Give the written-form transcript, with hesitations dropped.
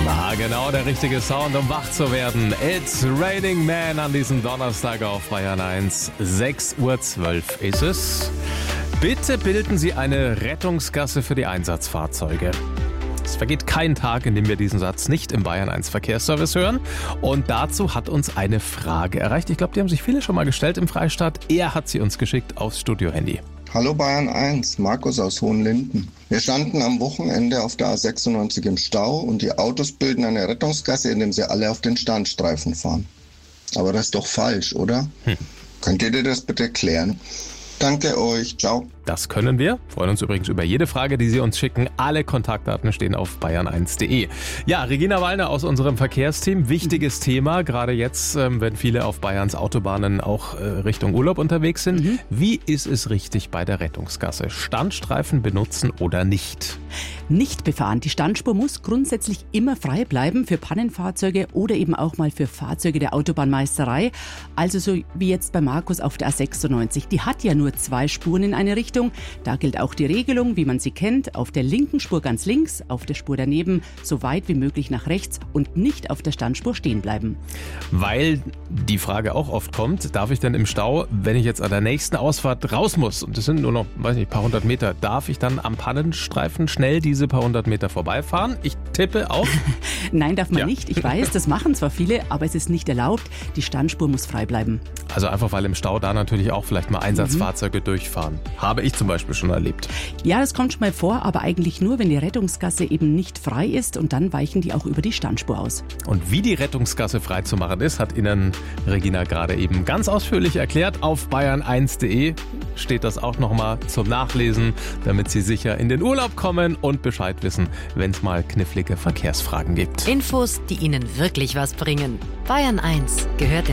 Ah, genau der richtige Sound, um wach zu werden. It's Raining Man an diesem Donnerstag auf Bayern 1. 6:12 Uhr ist es. Bitte bilden Sie eine Rettungsgasse für die Einsatzfahrzeuge. Es vergeht kein Tag, in dem wir diesen Satz nicht im Bayern 1 Verkehrsservice hören. Und dazu hat uns eine Frage erreicht. Ich glaube, die haben sich viele schon mal gestellt im Freistaat. Er hat sie uns geschickt aufs Studio-Handy. Hallo Bayern 1, Markus aus Hohenlinden. Wir standen am Wochenende auf der A96 im Stau und die Autos bilden eine Rettungsgasse, indem sie alle auf den Standstreifen fahren. Aber das ist doch falsch, oder? Könnt ihr dir das bitte klären? Danke euch, ciao. Das können wir. Freuen uns übrigens über jede Frage, die Sie uns schicken. Alle Kontaktdaten stehen auf bayern1.de. Ja, Regina Wallner aus unserem Verkehrsteam. Wichtiges Thema, gerade jetzt, wenn viele auf Bayerns Autobahnen auch Richtung Urlaub unterwegs sind. Wie ist es richtig bei der Rettungsgasse? Standstreifen benutzen oder nicht? Nicht befahren. Die Standspur muss grundsätzlich immer frei bleiben für Pannenfahrzeuge oder eben auch mal für Fahrzeuge der Autobahnmeisterei. Also so wie jetzt bei Markus auf der A96. Die hat ja nur 2 Spuren in eine Richtung. Da gilt auch die Regelung, wie man sie kennt. Auf der linken Spur ganz links, auf der Spur daneben so weit wie möglich nach rechts und nicht auf der Standspur stehen bleiben. Weil die Frage auch oft kommt, darf ich denn im Stau, wenn ich jetzt an der nächsten Ausfahrt raus muss, und das sind nur noch, weiß nicht, ein paar hundert Meter, darf ich dann am Pannenstreifen schnell diese paar hundert Meter vorbeifahren? Ich tippe auf. Nein, darf man nicht. Ich weiß, das machen zwar viele, aber es ist nicht erlaubt. Die Standspur muss frei bleiben. Also einfach, weil im Stau da natürlich auch vielleicht mal Einsatzfahrzeuge durchfahren. Habe ich zum Beispiel schon erlebt. Ja, das kommt schon mal vor, aber eigentlich nur, wenn die Rettungsgasse eben nicht frei ist und dann weichen die auch über die Standspur aus. Und wie die Rettungsgasse frei zu machen ist, hat Ihnen Regina gerade eben ganz ausführlich erklärt. Auf bayern1.de steht das auch nochmal zum Nachlesen, damit Sie sicher in den Urlaub kommen und Bescheid wissen, wenn es mal knifflige Verkehrsfragen gibt. Infos, die Ihnen wirklich was bringen. Bayern 1 gehört